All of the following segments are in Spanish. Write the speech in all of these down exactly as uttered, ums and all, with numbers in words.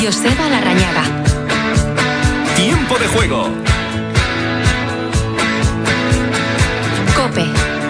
Joseba Larrañaga. Tiempo de juego. COPE.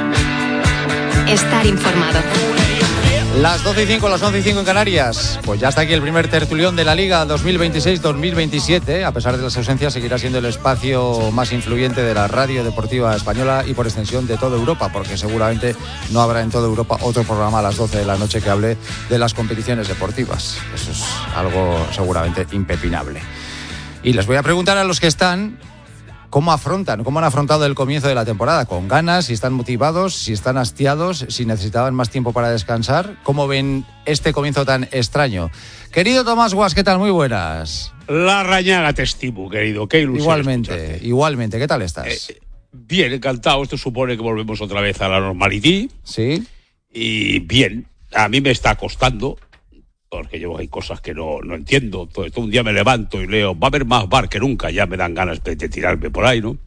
Estar informado. Las doce y cinco, las once y cinco en Canarias. Pues ya está aquí el primer tertulión de la Liga dos mil veintiséis dos mil veintisiete. A pesar de las ausencias, seguirá siendo el espacio más influyente de la radio deportiva española y por extensión de toda Europa, porque seguramente no habrá en toda Europa otro programa a las doce de la noche que hable de las competiciones deportivas. Eso es algo seguramente impepinable. Y les voy a preguntar a los que están cómo afrontan, cómo han afrontado el comienzo de la temporada, con ganas, si están motivados, si están hastiados, si necesitaban más tiempo para descansar. ¿Cómo ven este comienzo tan extraño? Querido Tomás Guas, ¿qué tal? Muy buenas. Larrañaga te estimo, querido. Qué ilusión. Igualmente, escucharte. igualmente. ¿Qué tal estás? Eh, bien, encantado. Esto supone que volvemos otra vez a la normalidad. Sí. Y bien, a mí me está costando, porque yo hay cosas que no, no entiendo. Todo, todo un día me levanto y leo, va a haber más bar que nunca, ya me dan ganas de, de tirarme por ahí, ¿no?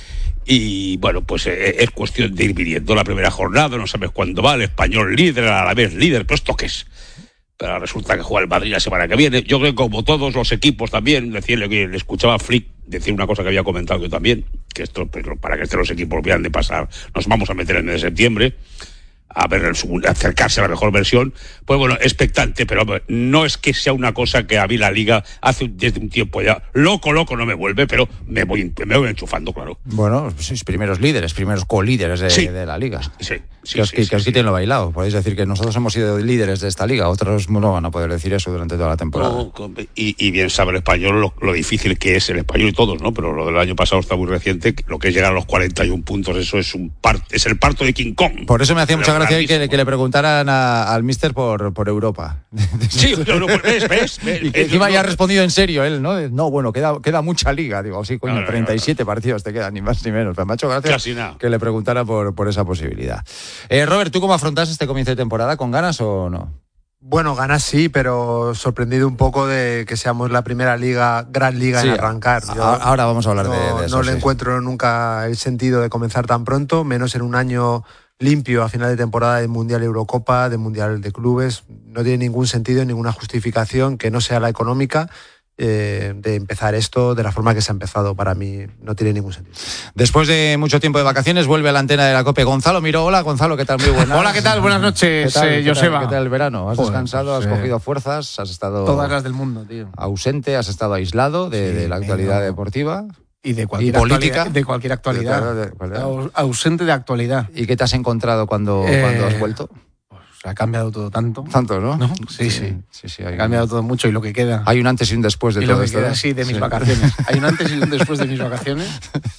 Y bueno, pues eh, es cuestión de ir viniendo la primera jornada, no sabes cuándo va, el Español líder, a la vez líder, pero ¿esto qué es? Pero resulta que juega el Madrid la semana que viene. Yo creo que como todos los equipos también, decirle que le escuchaba a Flick decir una cosa que había comentado yo también, que esto, pues, para que estén los equipos vean de pasar, nos vamos a meter en el mes de septiembre, a ver, el, acercarse a la mejor versión, pues bueno, expectante, pero no es que sea una cosa que a mí la Liga hace desde un tiempo ya, loco, loco no me vuelve, pero me voy, me voy enchufando, claro. Bueno, sois primeros líderes, primeros co-líderes de, sí. de la Liga. Sí, sí, que os, sí, que, sí, que os sí. quiten lo bailado. Podéis decir que nosotros hemos sido líderes de esta Liga, otros no van a poder decir eso durante toda la temporada. No, y, y bien sabe el Español lo, lo difícil que es el Español y todos, ¿no? Pero lo del año pasado está muy reciente, lo que es llegar a los cuarenta y un puntos, eso es un par, es el parto de King Kong. Por eso me hacía mucha gracia que, que le preguntaran a, al míster por, por Europa. Sí, no, no, ves, ves, ves. Y que encima ya ha respondido en serio él, ¿no? No, bueno, queda, queda mucha Liga. Digo, sí, coño, no, no, treinta y siete no, no. partidos te quedan, ni más ni menos. Pero me ha hecho gracia Casi nada. que le preguntara por, por esa posibilidad. Eh, Robert, ¿tú cómo afrontas este comienzo de temporada? ¿Con ganas o no? Bueno, ganas sí, pero sorprendido un poco de que seamos la primera liga, gran liga Sí, en arrancar. Yo ahora vamos a hablar no, de, de eso. No le sí. encuentro nunca el sentido de comenzar tan pronto, menos en un año limpio a final de temporada de Mundial Eurocopa, de Mundial de Clubes. No tiene ningún sentido, ninguna justificación que no sea la económica eh, de empezar esto de la forma que se ha empezado. Para mí no tiene ningún sentido. Después de mucho tiempo de vacaciones vuelve a la antena de la COPE Gonzalo Miró. Hola Gonzalo, ¿qué tal? Muy buenas. Hola, ¿qué tal? Buenas noches, ¿Qué tal, eh, ¿qué Joseba. tal, ¿Qué tal el verano? ¿Has Joder, descansado? ¿Has pues, cogido eh, fuerzas? ¿Has estado Todas las del mundo, tío. ausente? ¿Has estado aislado de, Sí, de la actualidad no. deportiva? Y de cualquier ¿Y política? actualidad. De cualquier actualidad. De- de- de- de- Aus- ausente de actualidad. ¿Y qué te has encontrado cuando, Eh, cuando has vuelto? Pues ha cambiado todo tanto. Tanto, ¿no? ¿No? Sí, sí. sí, sí, Ha hay, cambiado todo mucho y lo que queda. hay un antes y un después de y todo lo que esto. queda, ¿eh? sí, de mis Sí. vacaciones. Hay un antes y un después de mis vacaciones.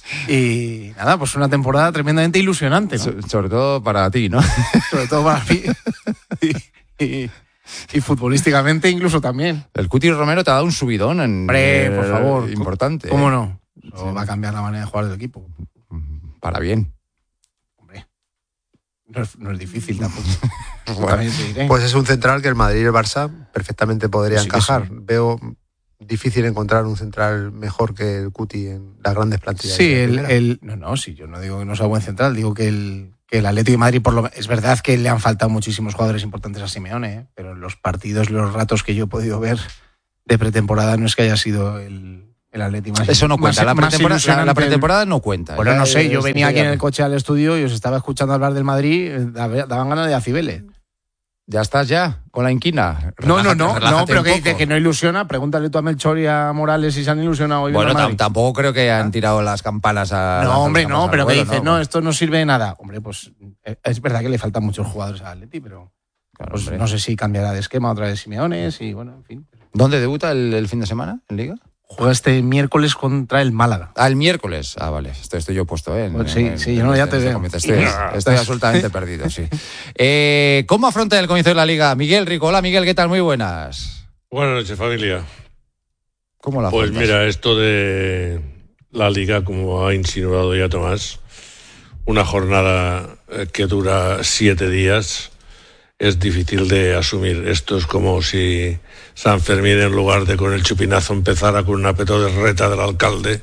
Y nada, pues una temporada tremendamente ilusionante, ¿no? So- sobre todo para ti, ¿no? Sobre todo para mí. Y, y- y futbolísticamente incluso también. El Cuti Romero te ha dado un subidón en, Hombre, por favor. importante. ¿Cómo ¿eh? no? Eso va a cambiar la manera de jugar del equipo. Para bien. Hombre, no es, no es difícil tampoco. Bueno, También te diré. Pues es un central que el Madrid y el Barça perfectamente podría Sí que encajar. sí. Veo difícil encontrar un central mejor que el Cuti en las grandes plantillas. Sí, de el, primera. el, no, no, sí, yo no digo que no sea buen central, digo que el, que el Atlético de Madrid, por lo, es verdad que le han faltado muchísimos jugadores importantes a Simeone, ¿eh? Pero en los partidos, los ratos que yo he podido ver de pretemporada, no es que haya sido el, el Atlético más eso no cuenta. más- La más pretemporada, la, ilusionante. la pretemporada no cuenta. Bueno, Ya no sé, es- yo venía es- aquí en el coche al estudio y os estaba escuchando hablar del Madrid, eh, dab- daban ganas de Acibele. Ya estás ya con la inquina. No, no, Relájate, no, no, relájate pero un que poco. dice que no ilusiona, pregúntale tú a Melchor y a Morales si se han ilusionado hoy Bueno, viendo al tam- Madrid. tampoco creo que han tirado las campanas a. No, las hombre, campanas no, al pero que vuelo, dice, no, esto no sirve de nada. Hombre, pues eh, es verdad que le faltan muchos jugadores al Atleti, pero Claro, pues, hombre. no sé si cambiará de esquema otra vez Simeones y bueno, en fin. ¿Dónde debuta el, el fin de semana en Liga? Juega este miércoles contra el Málaga. Ah, el miércoles. Ah, vale. Estoy, estoy yo puesto, ¿eh? En- Pues sí, en- sí, en no, ya este- te en este veo. comienzo. Estoy, estoy absolutamente perdido, sí. Eh, ¿Cómo afronta el comienzo de la Liga? Miguel Rico. Hola, Miguel, ¿qué tal? Muy buenas. Buenas noches, familia. ¿Cómo la Pues afrontas? mira, esto de la Liga, como ha insinuado ya Tomás, una jornada eh, que dura siete días, es difícil de asumir. Esto es como si San Fermín, en lugar de con el chupinazo, empezara con una petodreta del alcalde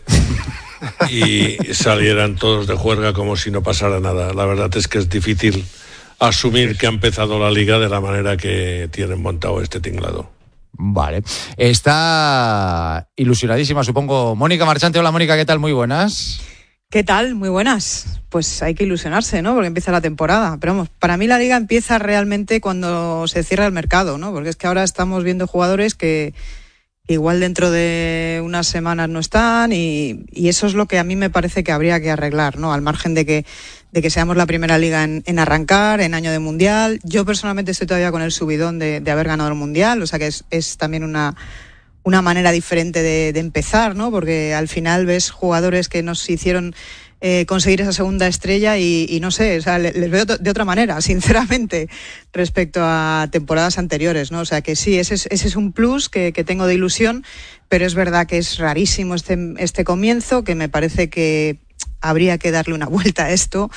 y salieran todos de juerga como si no pasara nada. La verdad es que es difícil asumir que ha empezado la Liga de la manera que tienen montado este tinglado. Vale. Está ilusionadísima, supongo, Mónica Marchante. Hola, Mónica, ¿qué tal? Muy buenas. ¿Qué tal? Muy buenas. Pues hay que ilusionarse, ¿no? Porque empieza la temporada. Pero vamos, para mí la liga empieza realmente cuando se cierra el mercado, ¿no? Porque es que ahora estamos viendo jugadores que igual dentro de unas semanas no están y, y eso es lo que a mí me parece que habría que arreglar, ¿no? Al margen de que, de que seamos la primera liga en, en arrancar, en año de mundial. Yo personalmente estoy todavía con el subidón de, de haber ganado el mundial, o sea que es, es también una... una manera diferente de, de empezar, ¿no? Porque al final ves jugadores que nos hicieron eh, conseguir esa segunda estrella y, y no sé, o sea, les, les veo de otra manera, sinceramente, respecto a temporadas anteriores, ¿no? O sea, que sí, ese es, ese es un plus que, que tengo de ilusión, pero es verdad que es rarísimo este, este comienzo, que me parece que habría que darle una vuelta a esto.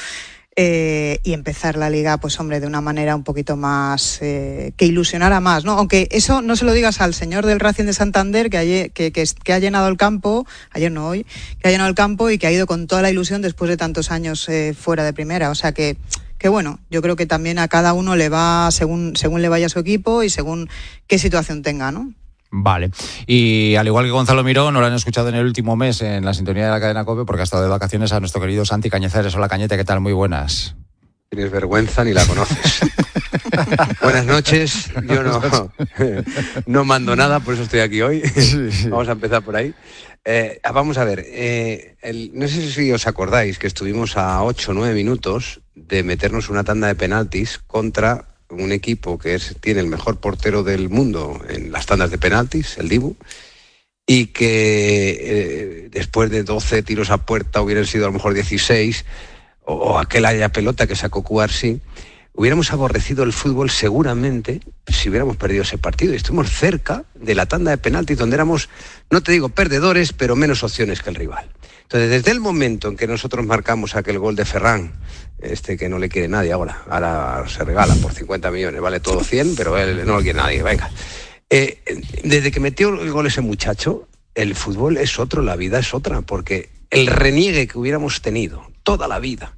Eh, y empezar la liga, pues hombre, de una manera un poquito más eh, que ilusionara más, ¿no? Aunque eso no se lo digas al señor del Racing de Santander que, ayer, que, que, que ha llenado el campo, ayer no hoy, que ha llenado el campo y que ha ido con toda la ilusión después de tantos años eh, fuera de primera, o sea que que bueno, yo creo que también a cada uno le va según según le vaya su equipo y según qué situación tenga, ¿no? Vale. Y al igual que Gonzalo Miró, no lo han escuchado en el último mes en la sintonía de la cadena COPE porque ha estado de vacaciones a nuestro querido Santi Cañizares. Hola, Cañete, ¿qué tal? Muy buenas. Tienes vergüenza ni la conoces. Buenas noches. Yo no, no mando nada, por eso estoy aquí hoy. Sí, sí. Vamos a empezar por ahí. Eh, vamos a ver. Eh, el, no sé si os acordáis que estuvimos a ocho o nueve minutos de meternos una tanda de penaltis contra un equipo que es, tiene el mejor portero del mundo en las tandas de penaltis, el Dibu, y que eh, después de doce tiros a puerta hubieran sido a lo mejor dieciséis, o, o aquel haya pelota que sacó Cuarsi, hubiéramos aborrecido el fútbol seguramente si hubiéramos perdido ese partido. Y estuvimos cerca de la tanda de penaltis donde éramos, no te digo perdedores, pero menos opciones que el rival. Entonces, desde el momento en que nosotros marcamos aquel gol de Ferran, este que no le quiere nadie ahora, ahora se regala por cincuenta millones, vale todo cien, pero él no lo quiere nadie, venga. Eh, desde que metió el gol ese muchacho, el fútbol es otro, la vida es otra, porque el reniegue que hubiéramos tenido toda la vida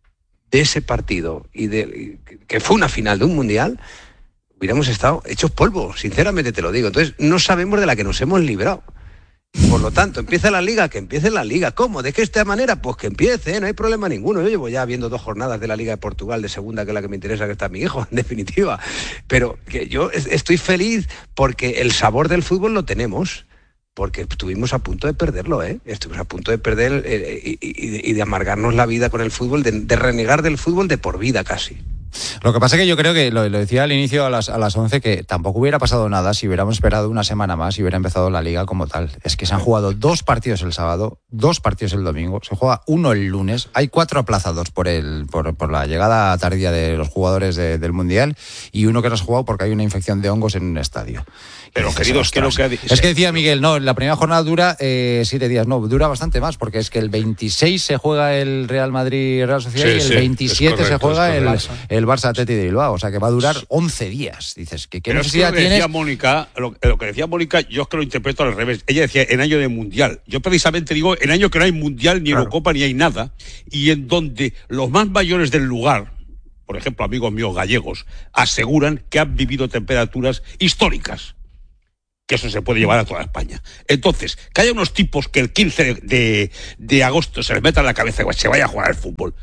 de ese partido, y de que fue una final de un mundial, hubiéramos estado hechos polvo, sinceramente te lo digo. Entonces, no sabemos de la que nos hemos librado. Por lo tanto, empieza la liga, que empiece la liga. ¿Cómo? ¿De qué esta manera? Pues que empiece, ¿eh? No hay problema ninguno. Yo llevo ya viendo dos jornadas de la Liga de Portugal de segunda, que es la que me interesa, que está mi hijo, en definitiva. Pero que yo estoy feliz porque el sabor del fútbol lo tenemos. Porque estuvimos a punto de perderlo, ¿eh? Estuvimos a punto de perder eh, y, y, y de amargarnos la vida con el fútbol, de, de renegar del fútbol de por vida casi. Lo que pasa es que yo creo que, lo, lo decía al inicio a las, a las once, que tampoco hubiera pasado nada si hubiéramos esperado una semana más y hubiera empezado la liga como tal. Es que se han jugado dos partidos el sábado, dos partidos el domingo, se juega uno el lunes, hay cuatro aplazados por el por, por la llegada tardía de los jugadores de, del Mundial y uno que no se ha jugado porque hay una infección de hongos en un estadio. Pero dices, queridos, que lo que ha es que decía Miguel, no, la primera jornada dura eh, siete días, no, dura bastante más, porque es que el veintiséis se juega el Real Madrid Real Sociedad sí, y el sí, veintisiete correcto, se juega el, el Barça Atleti de Bilbao, o sea que va a durar once días. Dices, ¿qué, qué necesidad tienes? Decía Mónica, lo, lo que decía Mónica, yo es que lo interpreto al revés. Ella decía en año de mundial. Yo precisamente digo en año que no hay mundial, ni claro. Eurocopa, ni hay nada, y en donde los más mayores del lugar, por ejemplo, amigos míos gallegos, aseguran que han vivido temperaturas históricas. Que eso se puede llevar a toda España. Entonces, que haya unos tipos que el quince de, de, de agosto se les meta en la cabeza que se vaya a jugar al fútbol.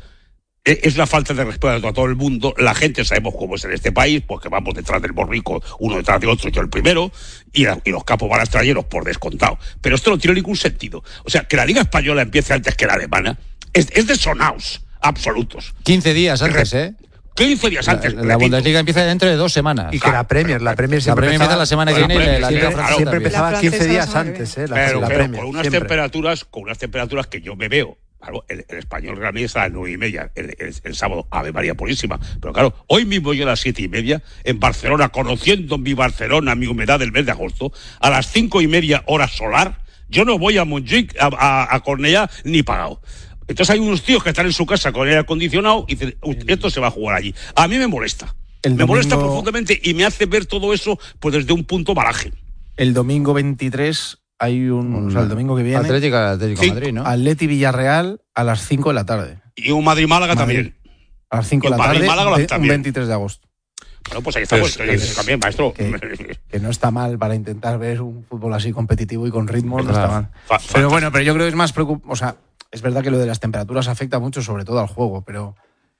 Es la falta de respeto a todo el mundo. La gente sabemos cómo es en este país, pues que vamos detrás del borrico, uno detrás de otro, yo el primero, y, la, y los capos van a extrañeros por descontado. Pero esto no tiene ningún sentido. O sea, que la Liga Española empiece antes que la alemana es, es de sonaos absolutos. quince días antes, ¿eh? quince días antes. La, la Bundesliga empieza dentro de dos semanas. Y que la Premier, la Premier siempre la Premier empieza la semana que viene y la, la Liga Francesa siempre empezaba quince días antes, ¿eh? La, pero, la pero Premier, con unas siempre. temperaturas, con unas temperaturas que yo me veo. Claro, el, el español Real Madrid está a las nueve y media el, el, el sábado, Ave María Purísima. Pero claro, hoy mismo yo a las siete y media en Barcelona, conociendo mi Barcelona, mi humedad del mes de agosto, a las cinco y media hora solar, yo no voy a Montjuic, a, a, a Cornellà, ni pagado. Entonces hay unos tíos que están en su casa con aire acondicionado y dicen, esto se va a jugar allí. A mí me molesta. El me domingo... molesta profundamente y me hace ver todo eso pues desde un punto baraje. El domingo veintitrés hay un... un o sea, el domingo que viene... Atlético, Atlético sí, Madrid, ¿no? Atleti Villarreal a las cinco de la tarde. Y un Madrid-Málaga también. A las cinco de la tarde, Málaga un veintitrés de agosto. Bueno, pues ahí estamos, es, es, también, maestro. Que, que no está mal para intentar ver un fútbol así competitivo y con ritmo, no claro. está mal. Fa, fa, pero bueno, pero yo creo que es más preocupante, o sea, es verdad que lo de las temperaturas afecta mucho, sobre todo al juego, pero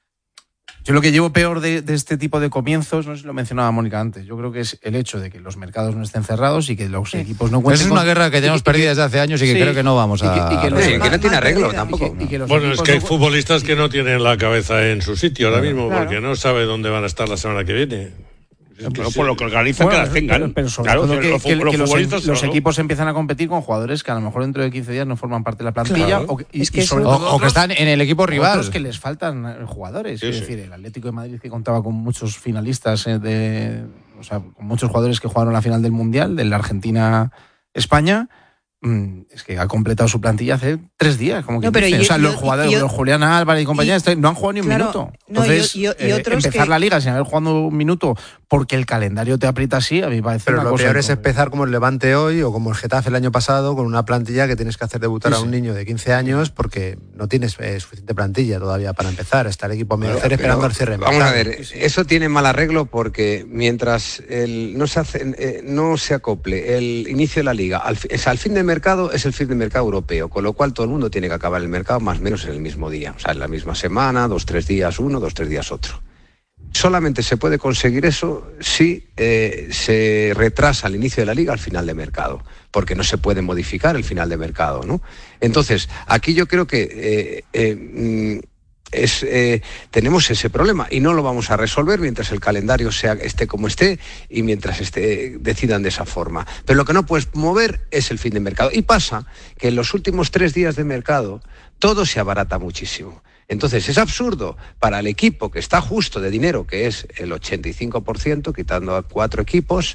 yo lo que llevo peor de, de este tipo de comienzos, no sé si lo mencionaba Mónica antes, yo creo que es el hecho de que los mercados no estén cerrados y que los sí. equipos no cuenten. Esa es una con... guerra que tenemos perdida desde hace años y que sí. creo que no vamos a... Y que, y que, no, sí, que no tiene arreglo tampoco. Y que, y que bueno, es que hay no... futbolistas que no tienen la cabeza en su sitio ahora mismo, claro. porque no sabe dónde van a estar la semana que viene. Es que pero sí. por lo que organizan bueno, que las tengan. Pero, pero sobre claro, todo que, los, que, los, que los, futbolistas, los claro. equipos empiezan a competir con jugadores que a lo mejor dentro de quince días no forman parte de la plantilla Claro. o, y, es que y sobre o, todo o que están en el equipo rival. Otros que les faltan jugadores. Sí, es sí. decir, el Atlético de Madrid que contaba con muchos finalistas de, o sea, con muchos jugadores que jugaron la final del Mundial, de la Argentina-España. Es que ha completado su plantilla hace tres días, como que no, pero dice. yo, o sea, yo, los jugadores, yo, los Julián Álvarez y compañía, y, no han jugado ni un claro, minuto. No, Entonces, yo, yo, y otros eh, empezar que... la liga sin haber jugado un minuto porque el calendario te aprieta así, a mí me parece Pero una lo cosa peor es increíble. empezar como el Levante hoy o como el Getafe el año pasado, con una plantilla que tienes que hacer debutar sí, a un sí. niño de quince años porque no tienes eh, suficiente plantilla todavía para empezar. Está el equipo a medio hacer esperando el cierre. Vamos a ver, eso tiene mal arreglo porque mientras el, no, se hace, eh, no se acople el inicio de la liga, al, es, al fin de mercado es el fin de mercado europeo, con lo cual todo el mundo tiene que acabar el mercado más o menos en el mismo día, o sea, en la misma semana, dos, tres días uno, dos, tres días otro. Solamente se puede conseguir eso si eh, se retrasa el inicio de la liga al final de mercado, porque no se puede modificar el final de mercado, ¿no? Entonces, aquí yo creo que eh, eh, es, eh, tenemos ese problema y no lo vamos a resolver mientras el calendario sea, esté como esté y mientras esté, decidan de esa forma. Pero lo que no puedes mover es el fin de mercado. Y pasa que en los últimos tres días de mercado todo se abarata muchísimo. Entonces es absurdo para el equipo que está justo de dinero, que es el ochenta y cinco por ciento, quitando a cuatro equipos,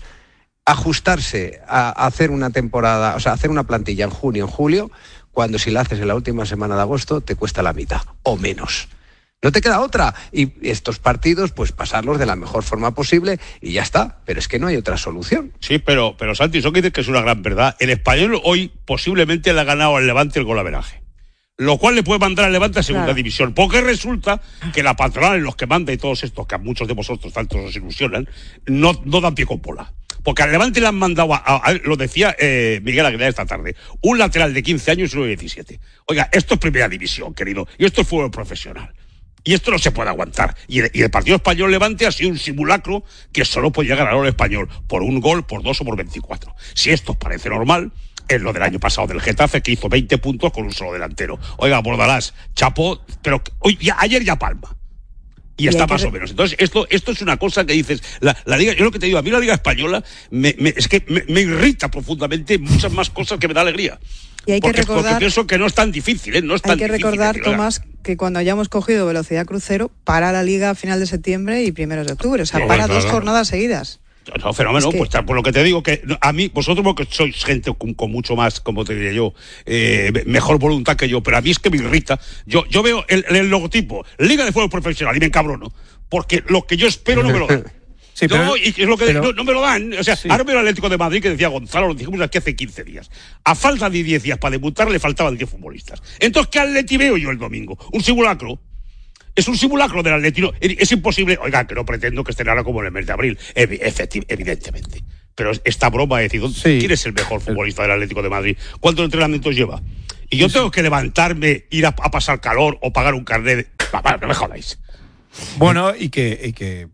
ajustarse a hacer una temporada, o sea, hacer una plantilla en junio, en julio, cuando si la haces en la última semana de agosto te cuesta la mitad o menos. No te queda otra. Y estos partidos, pues pasarlos de la mejor forma posible y ya está. Pero es que no hay otra solución. Sí, pero, pero Santi, eso que dices que es una gran verdad. El Español hoy posiblemente le ha ganado al Levante el golaveraje, lo cual le puede mandar al Levante a segunda claro. división, porque resulta que la patronal, los que manda y todos estos, que a muchos de vosotros tanto os ilusionan, no, no dan pie con bola. Porque al Levante le han mandado, a, a, a, lo decía eh, Miguel Aguilar esta tarde, un lateral de quince años y uno de diecisiete. Oiga, esto es primera división, querido, y esto es fútbol profesional. Y esto no se puede aguantar. Y el, y el partido español Levante ha sido un simulacro que solo podía ganar el español por un gol, por dos o por veinticuatro. Si esto os parece normal, es lo del año pasado del Getafe, que hizo veinte puntos con un solo delantero. Oiga, Bordalás, chapó, pero hoy, ya, ayer ya palma. Y, y está más que... o menos. Entonces, esto, esto es una cosa que dices, la, la liga, yo lo que te digo, a mí la liga española me, me, es que me, me irrita profundamente muchas más cosas que me da alegría. Y hay que porque, recordar, porque pienso que no es tan difícil, ¿eh? No es tan hay que difícil, recordar, ¿eh? Tomás, que cuando hayamos cogido velocidad crucero, para la liga a final de septiembre y primeros de octubre. O sea, no, para claro. dos jornadas seguidas. No, fenómeno, es que... pues por lo que te digo, que a mí, vosotros porque sois gente con, con mucho más, como te diría yo, eh, mejor voluntad que yo, pero a mí es que me irrita. Yo, yo veo el, el logotipo, Liga de Fútbol Profesional, y me encabrono, porque lo que yo espero no me lo dan. Sí, pero, no, y es lo que pero, no, no me lo dan. O sea, sí. Ahora veo el Atlético de Madrid que decía Gonzalo, lo dijimos aquí hace quince días. A falta de diez días para debutar le faltaban diez futbolistas. Entonces, ¿qué Atleti veo yo el domingo? Un simulacro. Es un simulacro del Atlético. Es imposible. Oiga, que no pretendo que estén ahora como en el mes de abril. Efecti- evidentemente. Pero esta broma de decir, sí. ¿quién es el mejor futbolista del Atlético de Madrid? ¿Cuántos entrenamientos lleva? Y yo sí. tengo que levantarme, ir a, a pasar calor o pagar un carnet. Va, no me jodáis. Bueno, y que... Y que...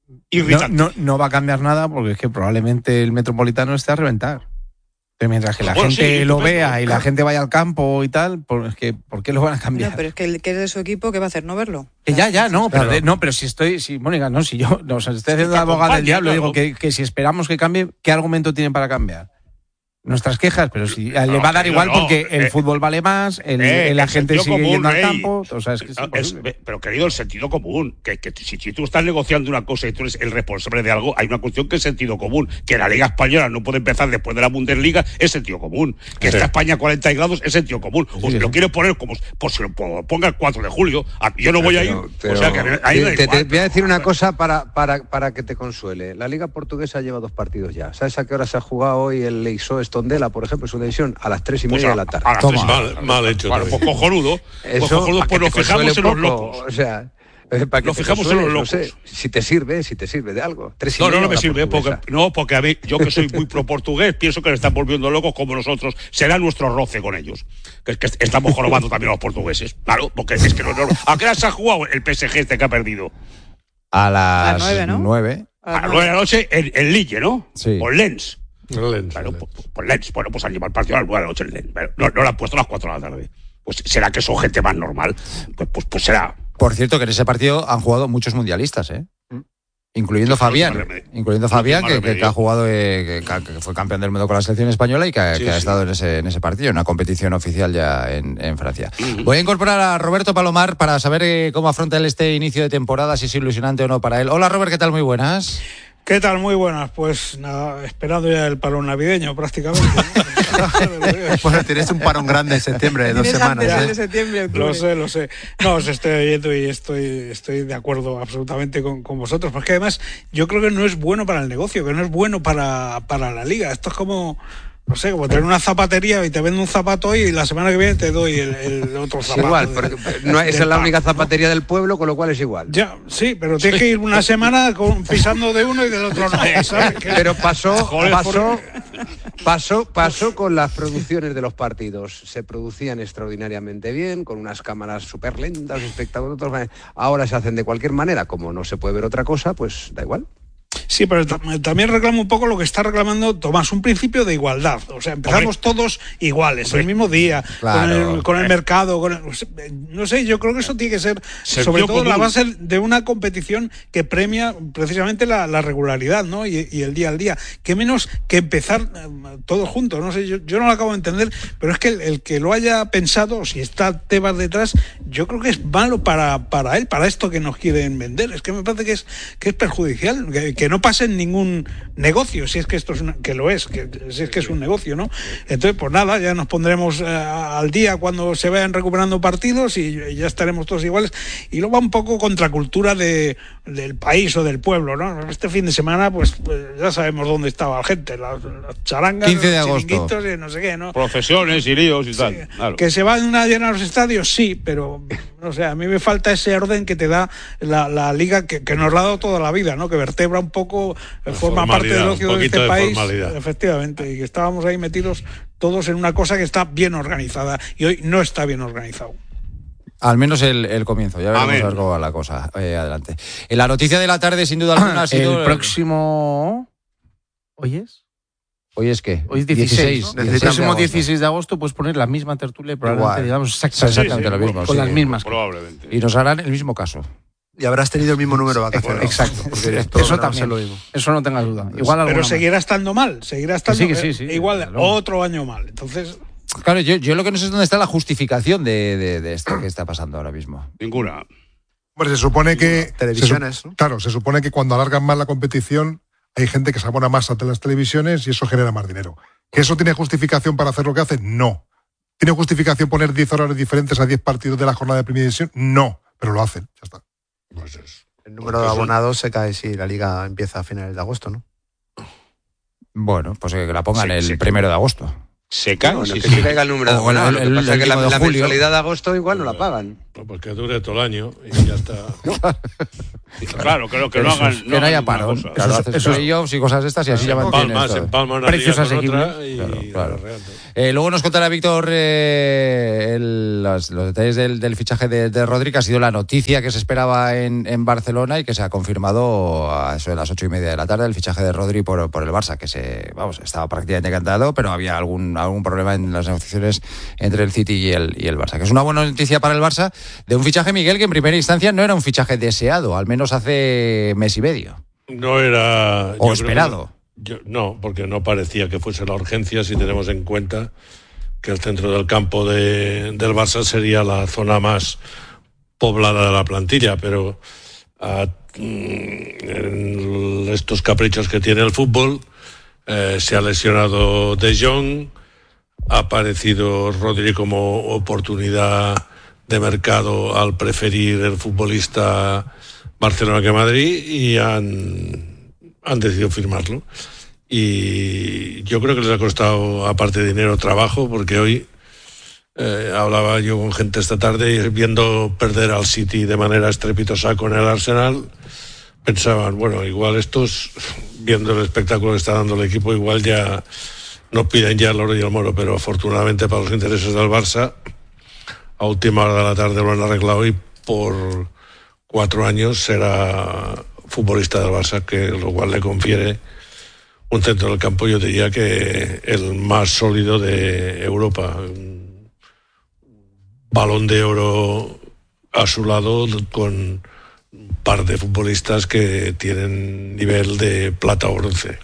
No, no, no va a cambiar nada porque es que probablemente el Metropolitano esté a reventar. Pero mientras que la bueno, gente sí, lo vea claro. y la gente vaya al campo y tal, pues es que, ¿por qué lo van a cambiar? No, pero es que el que es de su equipo, ¿qué va a hacer? ¿No verlo? Que ya, ya, no, claro. pero, de, no, pero si estoy, si Mónica, no, si yo, no, o sea, estoy haciendo la abogada del diablo, digo que, que si esperamos que cambie, ¿qué argumento tienen para cambiar? Nuestras quejas, pero si no, le va a dar igual no, porque el eh, fútbol vale más, el, eh, la gente sigue común, yendo al campo, o sea, es que es es, pero querido, el sentido común, que, que si, si tú estás negociando una cosa y tú eres el responsable de algo, hay una cuestión que es sentido común, que la Liga Española no puede empezar después de la Bundesliga, es sentido común, que sí. está España a cuarenta grados es sentido común, o sí, si sí. lo quieres poner como, pues si lo ponga el cuatro de julio, yo no voy a ir, pero, o sea, que ahí te, te, te voy a decir una cosa para, para, para que te consuele, la Liga Portuguesa lleva dos partidos ya, ¿sabes a qué hora se ha jugado hoy el Leisó Estondela, por ejemplo? Una edición a las tres y media pues a, de la tarde. A las tres, mal, mal hecho. Bueno, pues cojonudo. Eso, pues cojonudo, pues nos fijamos en los locos. O sea, Eh, para que Nos fijamos en los locos. No sé, si te sirve, si te sirve de algo. Tres y No, no, medio no a me la sirve, porque, portuguesa. no, porque a mí, yo que soy muy pro portugués, pienso que le están volviendo locos como nosotros. Será nuestro roce con ellos. Que, que estamos jorobando también a los portugueses. Claro, porque es que no, no, ¿a qué hora se ha jugado el P S G este que ha perdido? A las nueve, ¿no? nueve. A las nueve de la noche en, en Lille, ¿no? Sí. Con Lens. Lens, Bueno, Lens. pues, pues Lens. Bueno, pues han llevado el partido a las nueve de la noche en Lens. Pero no, no lo han puesto a las cuatro de la tarde. Pues será que son gente más normal. Pues, pues, pues será. Por cierto, que en ese partido han jugado muchos mundialistas, ¿eh? Incluyendo Sí, Fabián, no tiene más remedio. incluyendo No tiene Fabián, más que, que- que remedio. ha jugado, eh, que, que fue campeón del mundo con la selección española y que, Sí, que ha sí. estado en ese, en ese partido, en una competición oficial ya en, en Francia. Ujú. Voy a incorporar a Roberto Palomar para saber eh, cómo afronta él este inicio de temporada, si es ilusionante o no para él. Hola Robert, ¿qué tal? Muy buenas. ¿Qué tal? Muy buenas. Pues nada, esperando ya el parón navideño prácticamente, ¿no? Bueno, tienes un parón grande en septiembre, de dos Tienes semanas. antes, el ¿eh? de septiembre, octubre. Lo sé, lo sé. No, os estoy oyendo y estoy, estoy de acuerdo absolutamente con, con vosotros, porque además yo creo que no es bueno para el negocio, que no es bueno para, para la liga. Esto es como, no sé, como tener una zapatería y te vendo un zapato hoy y la semana que viene te doy el, el otro Es zapato. igual, de- porque no es del la única pack, ¿no? zapatería del pueblo, con lo cual es igual. Ya, sí, pero tienes que ir una semana con- pisando de uno y del otro no, ¿sabes? Que- Pero pasó, Joder, pasó, pasó, pasó con las producciones de los partidos. Se producían extraordinariamente bien, con unas cámaras súper lentas, espectáculos. Ahora se hacen de cualquier manera, como no se puede ver otra cosa, pues da igual. Sí, pero tam- también reclamo un poco lo que está reclamando Tomás, un principio de igualdad. O sea, empezamos Hombre. todos iguales, el mismo día, Claro. con, el, con el mercado, con el- no sé, yo creo que eso tiene que ser, Sentido sobre todo, la común. base de una competición que premia precisamente la, la regularidad, ¿no? Y, y el día al día. Qué menos que empezar eh, todos juntos, no sé, yo, yo no lo acabo de entender, pero es que el, el que lo haya pensado, si está Tebas detrás, yo creo que es malo para, para él, para esto que nos quieren vender. Es que me parece que es, que es perjudicial, que, que no pase en ningún negocio, si es que esto es una, que lo es, que si es que es un negocio, ¿no? Entonces, pues nada, ya nos pondremos eh, al día cuando se vayan recuperando partidos y, y ya estaremos todos iguales. Y luego va un poco contracultura de, del país o del pueblo, ¿no? Este fin de semana, pues, pues ya sabemos dónde estaba la gente, las, las charangas, quince de los agosto. chiringuitos y no sé qué, ¿no? Profesiones y líos y tal. Sí, Claro. que se van a llenar los estadios, sí, pero o sea, a mí me falta ese orden que te da la, la liga que, que nos la ha dado toda la vida, ¿no? Que vertebra un poco, La forma parte formalidad, del un ocio de poquito este de país, formalidad. efectivamente, y que estábamos ahí metidos todos en una cosa que está bien organizada y hoy no está bien organizado. Al menos el, el comienzo, ya veremos Amén. a ver cómo va la cosa. Eh, adelante. Eh, La noticia de la tarde, sin duda alguna, ha sido... El próximo... ¿Hoy es? ¿Hoy es qué? Hoy es dieciséis. ¿no? El dieciséis de próximo agosto. dieciséis de agosto puedes poner la misma tertulia y probablemente Igual. digamos exactamente, Exactamente lo mismo. con sí. las mismas. Probablemente. Y nos harán el mismo caso. Y habrás tenido el mismo número de vacaciones. Exacto. Porque Eso todo no también. se lo digo. Eso no tengas duda. Igual alguna Pero más. seguirá estando mal, seguirá estando sí, que sí, sí, eh, igual desde luego. otro año mal. Entonces, Claro, yo, yo lo que no sé es dónde está la justificación de, de, de esto que está pasando ahora mismo. Ninguna. Hombre, se supone que... Televisiones, se su- ¿no? Claro, se supone que cuando alargan más la competición hay gente que se abona más a las televisiones y eso genera más dinero. ¿Que eso tiene justificación para hacer lo que hace? No. ¿Tiene justificación poner diez horarios diferentes a diez partidos de la jornada de primera división? No, pero lo hacen, ya está. Pues es. El número de abonados se cae si la liga empieza a finales de agosto, ¿no? Bueno, pues que la pongan Sí, el sí. primero de agosto. Se cae. Bueno, sí, que sí. se caiga el número de O el- abonados. el- Lo que pasa el es que la, último de la julio. mensualidad de agosto igual no la pagan. No, pues que dure todo el año y ya está. Claro, creo que Pero no eso hagan. es, que no haya hagan ninguna parón. cosa. Claro, Eso- haces eso- playoffs y cosas de estas y así ya mantienes Empalmas, todo. empalma una Precios liga con asequibles. otra y Claro, claro. arreando. Eh, luego nos contará Víctor eh, el- los, los detalles del, del fichaje de, de Rodri, que ha sido la noticia que se esperaba en, en Barcelona y que se ha confirmado a eso de las ocho y media de la tarde, el fichaje de Rodri por, por el Barça, que se, vamos, estaba prácticamente cantado, pero había algún, algún problema en las negociaciones entre el City y el, y el Barça. Que es una buena noticia para el Barça de un fichaje, Miguel, que en primera instancia no era un fichaje deseado, al menos hace mes y medio. No era. O yo creo esperado. que no, yo- no, porque no parecía que fuese la urgencia si tenemos en cuenta que el centro del campo de, del Barça sería la zona más poblada de la plantilla, pero a, en estos caprichos que tiene el fútbol, eh, se ha lesionado De Jong, ha aparecido Rodri como oportunidad de mercado al preferir el futbolista Barcelona que Madrid y han, han decidido firmarlo. Y yo creo que les ha costado, aparte de dinero, trabajo, porque hoy Eh, hablaba yo con gente esta tarde y viendo perder al City de manera estrepitosa con el Arsenal, pensaban, bueno, igual estos, viendo el espectáculo que está dando el equipo, igual ya no piden ya el oro y el moro, pero afortunadamente para los intereses del Barça, a última hora de la tarde lo han arreglado y por cuatro años será futbolista del Barça, que lo cual le confiere un centro del campo, yo diría que el más sólido de Europa. Balón de oro a su lado con un par de futbolistas que tienen nivel de plata o bronce.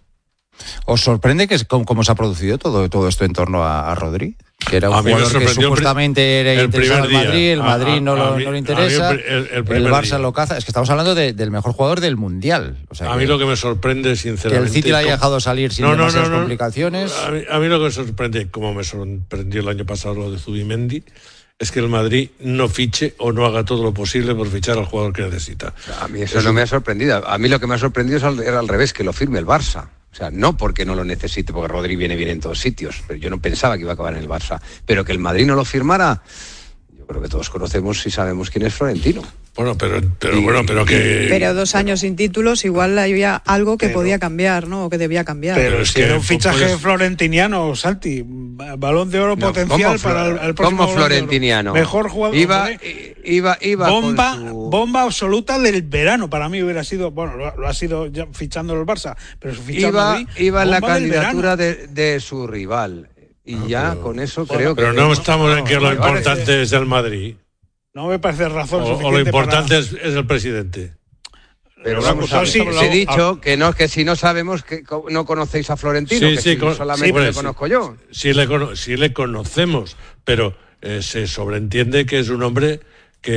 ¿Os sorprende que cómo, cómo se ha producido todo, todo esto en torno a, a Rodri? Que era un a jugador que supuestamente era interesado al Madrid, el Madrid a, no, lo, a mí, no le interesa, el, el, el, el Barça día. Lo caza. Es que estamos hablando de, del mejor jugador del Mundial. O sea, a mí que, lo que me sorprende, sinceramente... Que el City le haya dejado salir sin no, demasiadas no, no, no, complicaciones. A mí, a mí lo que me sorprende, como me sorprendió el año pasado lo de Zubimendi, es que el Madrid no fiche o no haga todo lo posible por fichar al jugador que necesita. A mí eso, eso no me ha sorprendido. A mí lo que me ha sorprendido es al, era al revés, que lo firme el Barça. O sea, no porque no lo necesite, porque Rodri viene bien en todos sitios, pero yo no pensaba que iba a acabar en el Barça. Pero que el Madrid no lo firmara, yo creo que todos conocemos y sabemos quién es Florentino. Bueno, pero, pero y, bueno, pero que... Pero dos años sin títulos, igual había algo que pero, podía cambiar, ¿no? O que debía cambiar. Pero, pero es que era un fichaje pues, florentiniano, Santi. Balón de oro no, potencial para el, el próximo. ¿Cómo florentiniano? Mejor jugador. Iba, iba, iba bomba, su... bomba absoluta del verano. Para mí hubiera sido, bueno, lo, lo ha sido ya fichándolo el Barça, pero su fichaje iba, Madrid, iba en la candidatura de, de su rival. Y no, ya pero, con eso bueno, creo pero que... Pero no estamos en que lo importante es el Madrid. No me parece razón o, suficiente o lo importante para... es, es el presidente. Pero vamos a ver, sí, os he dicho que no, que si no sabemos que no conocéis a Florentino, sí, que sí, si con, solamente sí, le conozco yo. Sí le, sí le conocemos, pero eh, se sobreentiende que es un hombre que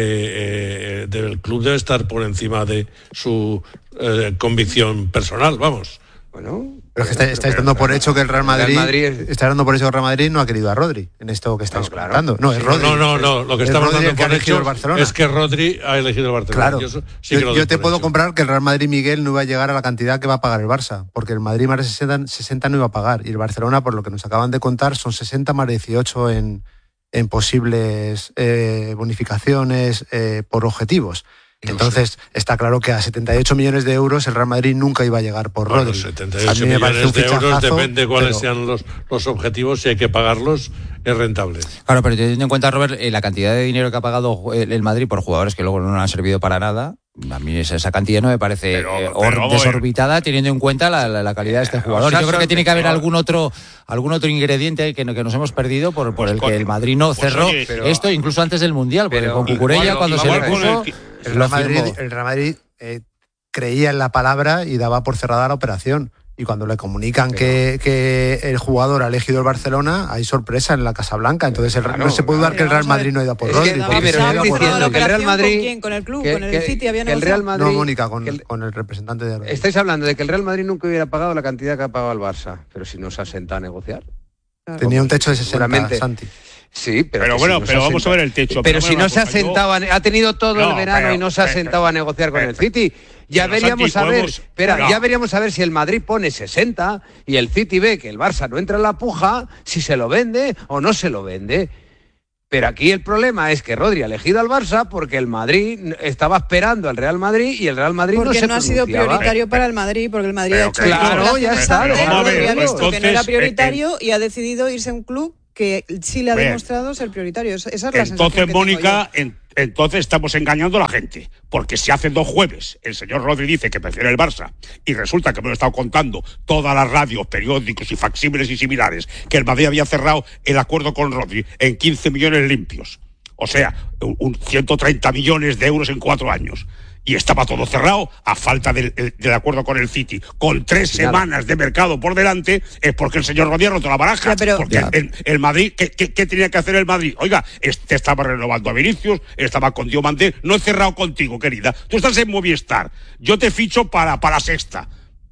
eh, del club debe estar por encima de su eh, convicción personal, vamos. Bueno, pero es que estáis, estáis dando por hecho que el Real Madrid, Real Madrid es... está dando por hecho que el Real Madrid no ha querido a Rodri en esto que estáis no, claro. contando. No, es Rodri. No, no, no, lo que estamos dando por hecho es que Rodri ha elegido el Barcelona. Claro. Yo, sí yo, yo te puedo hecho. comprar que el Real Madrid Miguel no iba a llegar a la cantidad que va a pagar el Barça, porque el Madrid más de sesenta, sesenta no iba a pagar y el Barcelona, por lo que nos acaban de contar, son sesenta más dieciocho en, en posibles eh, bonificaciones eh, por objetivos. Entonces, no sé. Está claro que a setenta y ocho millones de euros el Real Madrid nunca iba a llegar por bueno, Rodri. setenta y ocho millones de euros, depende cuáles pero... sean los, los objetivos, si hay que pagarlos, es rentable. Claro, pero teniendo en cuenta, Robert, eh, la cantidad de dinero que ha pagado el, el Madrid por jugadores que luego no han servido para nada, a mí esa, esa cantidad no me parece pero, eh, pero, desorbitada teniendo en cuenta la, la, la calidad de este jugador. Yo creo que tiene que haber algún otro algún otro ingrediente que, que nos hemos perdido por, por el que el Madrid no cerró pues, oye, pero, esto incluso antes del Mundial, porque con Cucurella cuando se le puso... El Real Madrid, el Real Madrid eh, creía en la palabra y daba por cerrada la operación. Y cuando le comunican que, que el jugador ha elegido el Barcelona, hay sorpresa en la Casa Blanca. Entonces el, claro, no se puede dudar que el Real Madrid no ha ido por Rodri. Es que, primero, están diciendo que el Real Madrid... ¿Con quién? ¿Con el club? Que, ¿Con el que, City? ¿Había que el Real Madrid, no, Mónica, con el, con el representante de... Rodri. Estáis hablando de que el Real Madrid nunca hubiera pagado la cantidad que ha pagado el Barça. Pero si no se ha sentado a negociar. Claro. Tenía un techo de sesenta, Santi. Sí, pero, pero bueno, si no pero vamos sentado, a ver el techo. Pero, pero si no se ha sentado, yo... ha tenido todo no, el verano pero, y no se ha pero, sentado a negociar con pero, el City. Ya veríamos a ver, podemos... espera, no. ya veríamos a ver si el Madrid pone sesenta y el City ve que el Barça no entra en la puja, si se lo vende o no se lo vende. Pero aquí el problema es que Rodri ha elegido al Barça porque el Madrid estaba esperando al Real Madrid y el Real Madrid porque no se no ha sido prioritario para el Madrid, porque el Madrid pero, ha hecho... Claro, ya está. Rodri ha visto que no era prioritario y ha decidido irse a un club que sí le ha demostrado ser prioritario. Esa es la entonces, sensación que Mónica, en, entonces estamos engañando a la gente, porque si hace dos jueves el señor Rodri dice que prefiere el Barça y resulta que me lo he estado contando todas las radios, periódicos y facsímiles y similares, que el Madrid había cerrado el acuerdo con Rodri en quince millones limpios, o sea, un ciento treinta millones de euros en cuatro años. Y estaba todo cerrado a falta del, del acuerdo con el City. Con tres semanas de mercado por delante, es porque el señor Rodri ha roto la baraja. Ya, pero, porque el, el Madrid, ¿qué, qué, ¿qué tenía que hacer el Madrid? Oiga, este estaba renovando a Vinicius, estaba con Diomandé. No he cerrado contigo, querida. Tú estás en Movistar. Yo te ficho para, para la sexta.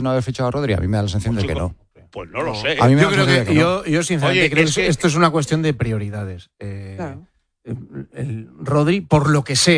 no haber fichado a Rodri? A mí me da la sensación de que no. Pues no lo sé. A mí me yo, da creo la sensación que, de que yo, no. yo sinceramente Oye, creo es que que- esto es una cuestión de prioridades. Eh, Claro. el, el Rodri, por lo que sea,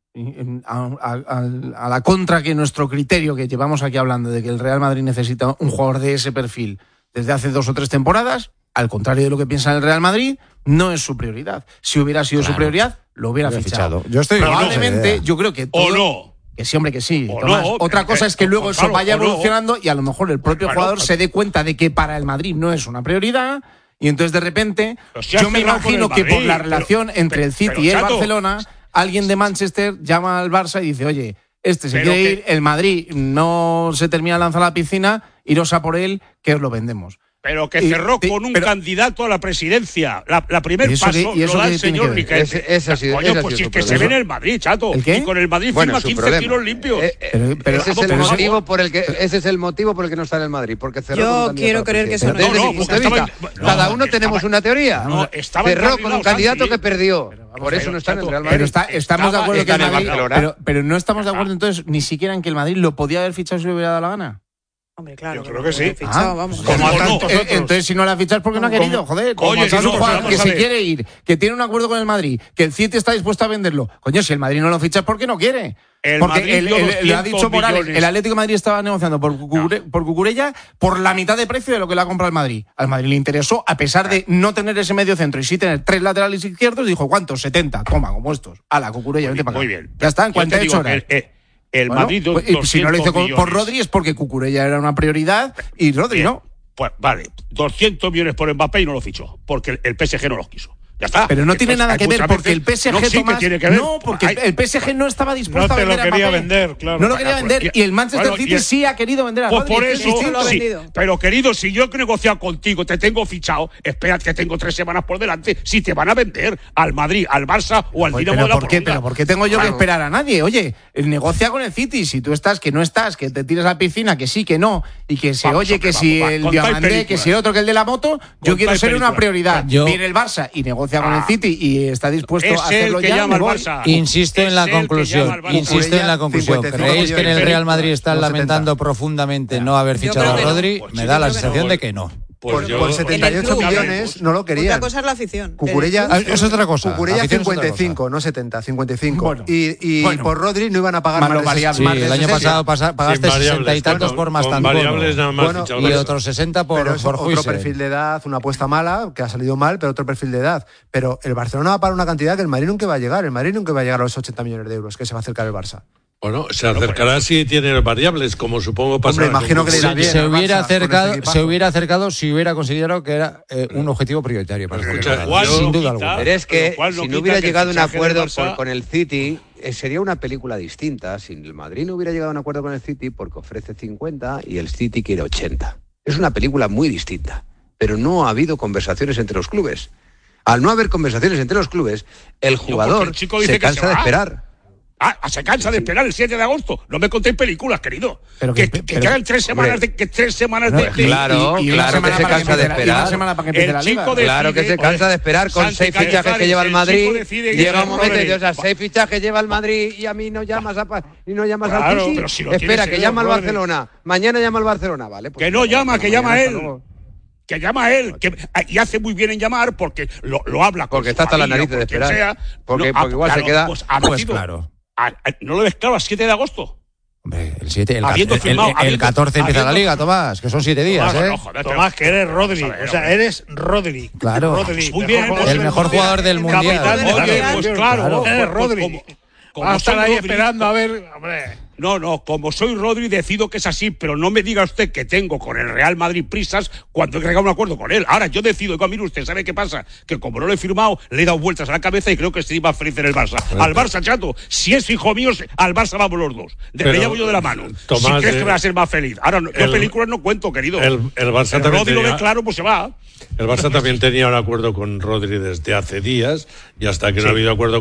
A, a, a la contra que nuestro criterio que llevamos aquí hablando de que el Real Madrid necesita un jugador de ese perfil desde hace dos o tres temporadas, al contrario de lo que piensa el Real Madrid, no es su prioridad. Si hubiera sido claro. su prioridad, lo hubiera, hubiera fichado. fichado. Yo estoy Probablemente, yo creo que todo, o no. Que sí, hombre, que sí. O Tomás, no, otra que, cosa que, es que luego pues, eso claro, vaya evolucionando no. y a lo mejor el propio bueno, jugador pues, se dé cuenta de que para el Madrid no es una prioridad y entonces de repente si yo me imagino que por la relación pero, entre el City pero, y el Chato, Barcelona, alguien de Manchester llama al Barça y dice, oye, este se quiere que, ir, el Madrid no se termina de lanzar a la piscina, iros a por él, que os lo vendemos. Pero que cerró y, con un pero, candidato a la presidencia. La, la primer paso que, lo da el señor Riquelme. Ese, ese Coño, pues si es que se ve en el Madrid, Chato. ¿El qué? Y con el Madrid bueno, firma quince problema. kilos limpios. Eh, eh, pero, pero ese, es el motivo por el que, ese es el motivo por el que no está en el Madrid. Porque cerró Yo con quiero creer que eso no, Desde no, mi punto de vista, no, cada uno estaba, tenemos una teoría. No, cerró con un candidato así. que perdió. Pero, por eso pero, no está Chato, en el Real Madrid. Pero está, estamos estaba, de acuerdo que el Madrid, pero, pero no estamos de acuerdo entonces ni siquiera en que el Madrid lo podía haber fichado si le hubiera dado la gana. Hombre, claro. Yo creo que sí. Fichado, ah, vamos. Como a tantos eh, entonces, si no la fichas, ¿por qué no ha querido? Joder, Oye, si es un no, jugador que se ver. quiere ir, que tiene un acuerdo con el Madrid, que el City está dispuesto a venderlo. Coño, si el Madrid no lo ficha, ¿por qué no quiere? El Porque Madrid el, el, el, le ha dicho Morales, el Atlético de Madrid estaba negociando por, Cucure, no. por Cucurella por la mitad de precio de lo que le ha comprado el Madrid. Al Madrid le interesó, a pesar de no tener ese medio centro y sí tener tres laterales izquierdos, dijo, ¿cuántos? setenta. Toma, como estos. Ala, Cucurella, vente para acá. Muy bien. Ya está, en cuarenta y ocho horas. El, el, el bueno, Madrid, pues, y si no lo hizo con, por Rodri es porque Cucurella era una prioridad y Rodri bien. no. Pues vale, doscientos millones por Mbappé y no lo fichó, porque el, el P S G no los quiso. Ya está. Pero no tiene nada que ver porque el P S G no, sí Tomás, que tiene que ver. No, porque Ay, el P S G no estaba dispuesto no a vender te lo quería a Mbappé. vender, claro. No lo quería vender y, y el Manchester bueno, City el, sí ha querido vender a Pues Rodri. por eso, sí, lo ha sí, vendido. Pero querido, si yo he negociado contigo, te tengo fichado, espérate que tengo tres semanas por delante, si te van a vender al Madrid, al Barça o al Oye, Dinamo de la ¿por qué? Pero ¿por qué tengo yo claro. que esperar a nadie? Oye, negocia con el City, si tú estás, que no estás, que te tiras a la piscina, que sí, que no, y que se vamos, oye, que vamos, si va, el Diamandé, que si el otro, que el de la moto, yo quiero ser película. una prioridad. Yo, Viene el Barça y negocia ah. con el City y está dispuesto es el que ya, llama al Barça. Insisto en la conclusión. Insisto en la conclusión. ¿Creéis que en el Real Madrid están lamentando profundamente no haber fichado a Rodri? Me da la sensación de que no. Pues por, yo, por setenta y ocho millones no lo querían. Otra cosa es la afición. Cucurella es otra cosa. Cucurella cincuenta y cinco, no setenta, cincuenta y cinco. Bueno, y y bueno. por Rodri no iban a pagar más, más de variables. Sí, el año pasado pasa, pagaste sesenta y tantos bueno, por Mastantuono. Variables nada más bueno, y otros sesenta por pero por otro perfil de edad, una apuesta mala que ha salido mal, pero otro perfil de edad. Pero el Barcelona va a pagar una cantidad que el Madrid nunca va a llegar. El Madrid nunca va a llegar a los ochenta millones de euros que se va a acercar el Barça. Bueno, se acercará bueno, si tiene variables, como supongo pasará. Hombre, imagino que le irá bien. Se hubiera, acercado, se hubiera acercado si hubiera considerado que era eh, un objetivo prioritario para Escucha, el sin duda alguna. alguna. Pero es que no si no hubiera llegado a un acuerdo por, con el City, eh, sería una película distinta. Si el Madrid no hubiera llegado a un acuerdo con el City porque ofrece cincuenta y el City quiere ochenta. Es una película muy distinta. Pero no ha habido conversaciones entre los clubes. Al no haber conversaciones entre los clubes, el jugador no, el chico dice se cansa que se de esperar. Ah, se cansa de esperar el siete de agosto. No me contéis películas, querido. Pero que, que, que, pero, que hagan tres semanas hombre, de que tres semanas no, de, de claro, y, y claro que se cansa de esperar. El chico decide, claro que se cansa de esperar con seis fichajes que lleva el Madrid. Llega un momento y dice, o sea, seis fichajes lleva el Madrid y a mí no llamas a y no llamas claro, al City. Si Espera, que llama al Barcelona. Mañana llama al Barcelona, vale. Que no llama, que llama él. Que llama a él, que, y hace muy bien en llamar porque lo, lo habla con porque está hasta la nariz de esperar. Sea, porque, no, porque igual claro, se queda. Pues, pues claro. A, a, ¿No lo ves claro a siete de agosto? Hombre, el siete, el, habiendo el, firmado, el, el habiendo, catorce empieza habiendo, la liga, Tomás, que son siete días, Tomás, ¿eh? No, joder, Tomás, que eres Rodri, o sea, eres Rodri. Claro. Rodri, muy bien, mejor el mejor jugador del mundial. Oye, pues claro, claro. Eres Rodri. Como, como Va a estar ahí Rodri, esperando a ver, hombre. No, no, como soy Rodri decido que es así, pero no me diga usted que tengo con el Real Madrid prisas cuando he llegado a un acuerdo con él. Ahora yo decido, y mire usted, ¿sabe qué pasa? Que como no lo he firmado, le he dado vueltas a la cabeza y creo que estoy más feliz en el Barça. Pero, al Barça, chato, si es hijo mío, al Barça vamos los dos. De, pero, le llevo yo de la mano. Tomás, si crees eh, que voy a ser más feliz. Ahora, el, yo películas no cuento, querido. El, el Barça el también Rodri tenía, lo ve claro, pues se va. El Barça también tenía un acuerdo con Rodri desde hace días y hasta que sí. no ha habido acuerdo